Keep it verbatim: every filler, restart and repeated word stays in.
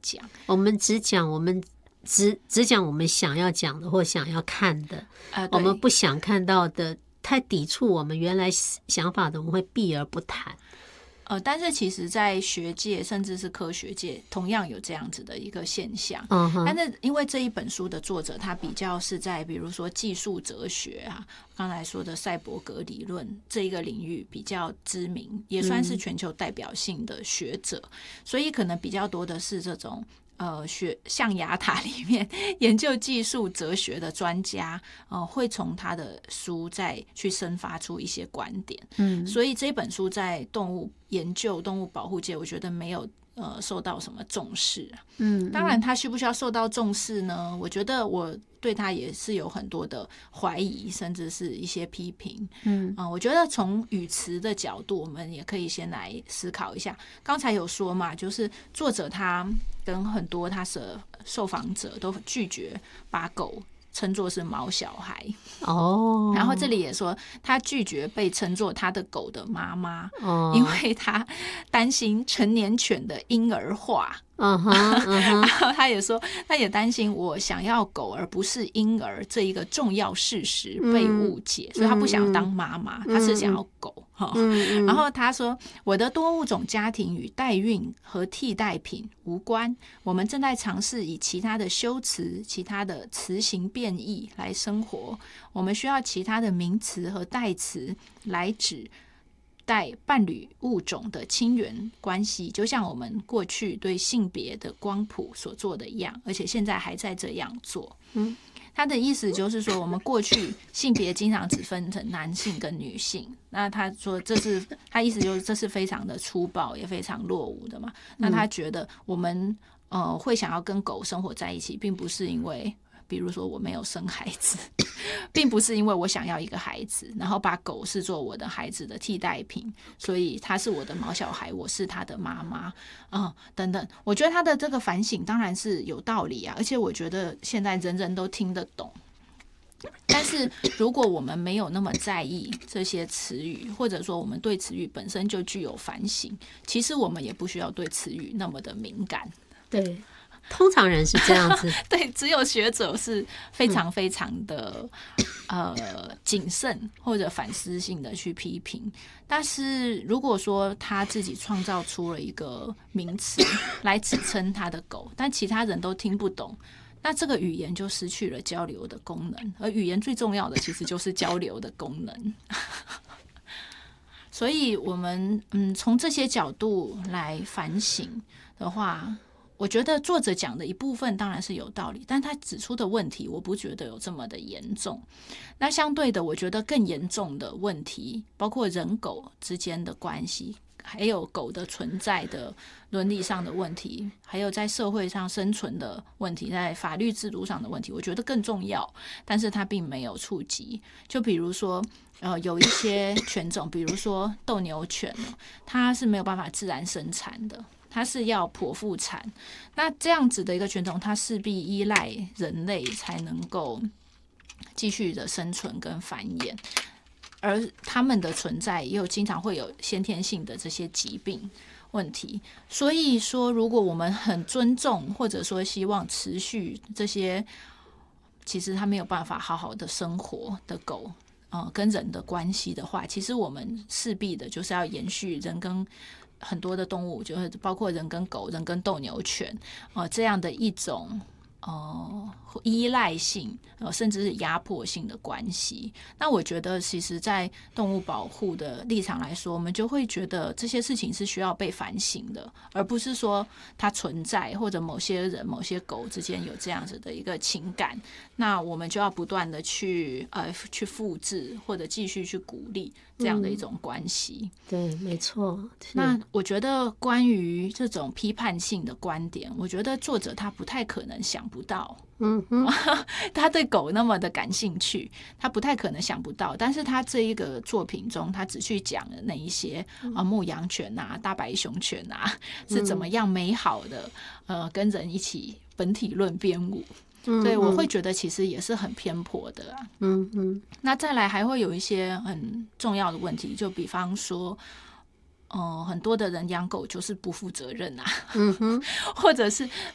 讲。 我们只讲我们只只讲我们想要讲的或想要看的， 呃、 我们不想看到的，太抵触我们原来想法的，我们会避而不谈。 呃，但是其实在学界甚至是科学界同样有这样子的一个现象。 嗯哼， 但是因为这一本书的作者他比较是在比如说技术哲学啊，刚才说的赛博格理论这一个领域比较知名，也算是全球代表性的学者，嗯、所以可能比较多的是这种呃，学象牙塔里面研究技术哲学的专家，呃，会从他的书再去生发出一些观点。嗯，所以这本书在动物研究、动物保护界，我觉得没有呃受到什么重视。嗯，当然，他需不需要受到重视呢？我觉得我对他也是有很多的怀疑，甚至是一些批评。嗯、呃，我觉得从语词的角度，我们也可以先来思考一下。刚才有说嘛，就是作者他跟很多他的受访者都拒绝把狗称作是毛小孩哦， 然后这里也说他拒绝被称作他的狗的妈妈，哦，因为他担心成年犬的婴儿化。嗯哼，嗯哼，然后他也说，他也担心我想要狗而不是婴儿这一个重要事实被误解，嗯、所以他不想要当妈妈，嗯、他是想要狗。嗯、然后他说，我的多物种家庭与代孕和替代品无关，我们正在尝试以其他的修辞、其他的词形变异来生活，我们需要其他的名词和代词来指带伴侣物种的亲缘关系，就像我们过去对性别的光谱所做的一样，而且现在还在这样做。嗯，他的意思就是说，我们过去性别经常只分成男性跟女性，那他说这是他意思就是这是非常的粗暴也非常落伍的嘛。那他觉得我们呃会想要跟狗生活在一起，并不是因为比如说我没有生孩子，并不是因为我想要一个孩子，然后把狗视作我的孩子的替代品，所以他是我的毛小孩，我是他的妈妈，嗯，等等。我觉得他的这个反省当然是有道理啊，而且我觉得现在人人都听得懂。但是如果我们没有那么在意这些词语，或者说我们对词语本身就具有反省，其实我们也不需要对词语那么的敏感。 对。通常人是这样子对，只有学者是非常非常的、嗯、呃谨慎或者反思性的去批评，但是如果说他自己创造出了一个名词来指称他的狗，但其他人都听不懂，那这个语言就失去了交流的功能，而语言最重要的其实就是交流的功能所以我们嗯从这些角度来反省的话，我觉得作者讲的一部分当然是有道理，但他指出的问题我不觉得有这么的严重。那相对的，我觉得更严重的问题包括人狗之间的关系，还有狗的存在的伦理上的问题，还有在社会上生存的问题，在法律制度上的问题，我觉得更重要，但是它并没有触及。就比如说呃，有一些犬种，比如说斗牛犬，它是没有办法自然生产的，它是要剖腹产，那这样子的一个犬种，它势必依赖人类才能够继续的生存跟繁衍，而它们的存在又经常会有先天性的这些疾病问题。所以说，如果我们很尊重或者说希望持续这些其实它没有办法好好的生活的狗呃，跟人的关系的话，其实我们势必的就是要延续人跟很多的动物，就是包括人跟狗、人跟斗牛犬，呃，这样的一种呃依赖性，呃，甚至是压迫性的关系。那我觉得，其实，在动物保护的立场来说，我们就会觉得这些事情是需要被反省的，而不是说它存在或者某些人、某些狗之间有这样子的一个情感，那我们就要不断的去呃去复制或者继续去鼓励这样的一种关系。 嗯、对，没错。 那我觉得关于这种批判性的观点，我觉得作者他不太可能想不到。嗯哼，他对狗那么的感兴趣，他不太可能想不到。但是他这一个作品中，他只去讲了那一些啊牧羊犬啊、大白熊犬啊是怎么样美好的，呃，跟人一起本体论编舞。所以我会觉得其实也是很偏颇的啊。嗯嗯。那再来还会有一些很重要的问题，就比方说。呃，很多的人养狗就是不负责任啊，嗯哼，或者是